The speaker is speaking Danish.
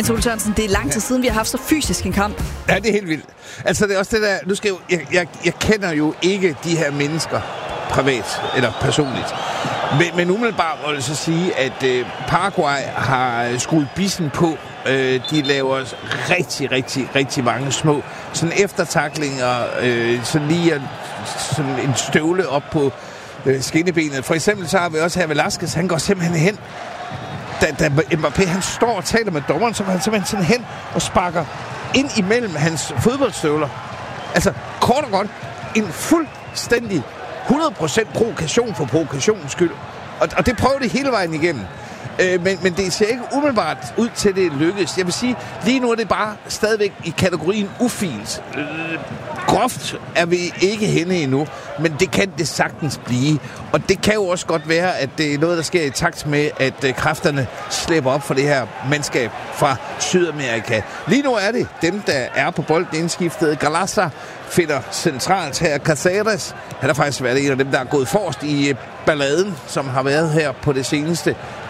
Jens Ole Sørensen, det er lang tid siden, vi har haft så fysisk en kamp. Ja, det er helt vildt. Altså, det er også det der... Nu skal jeg kender jo ikke de her mennesker privat eller personligt. Men umiddelbart må jeg så sige, at Paraguay har skruet bissen på. De laver rigtig mange små sådan eftertaklinger, sådan lige sådan en støvle op på skinnebenet. For eksempel så har vi også her Velasquez, han går simpelthen hen. Da Mbappé han står og taler med dommeren, så går han simpelthen sådan hen og sparker ind imellem hans fodboldstøvler. Altså kort og godt en fuldstændig 100% provokation for provokationens skyld. Og det prøver det hele vejen igennem. Men det ser ikke umiddelbart ud til, det lykkes. Jeg vil sige, lige nu er det bare stadigvæk i kategorien ufint. Groft er vi ikke henne endnu, men det kan det sagtens blive. Og det kan jo også godt være, at det er noget, der sker i takt med, at kræfterne slipper op for det her mandskab fra Sydamerika. Lige nu er det dem, der er på bolden indskiftet. Galassa finder centralt her. Caceres, han har faktisk været en af dem, der er gået forrest i balladen, som har været her på det seneste.